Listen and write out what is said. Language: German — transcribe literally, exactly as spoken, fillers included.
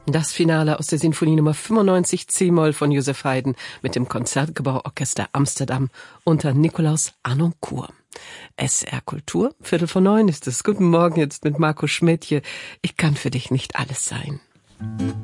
Das Finale aus der Sinfonie Nummer fünfundneunzig C-Moll von Joseph Haydn mit dem Konzertgebauorchester Amsterdam unter Nikolaus Harnoncourt. S R Kultur, Viertel vor neun ist es. Guten Morgen jetzt mit Marco Schmidtje. Ich kann für dich nicht alles sein.